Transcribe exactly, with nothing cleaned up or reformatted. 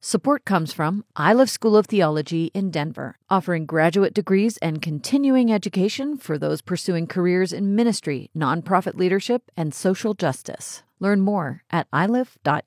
Support comes from Iliff School of Theology in Denver, offering graduate degrees and continuing education for those pursuing careers in ministry, nonprofit leadership, and social justice. Learn more at iliff dot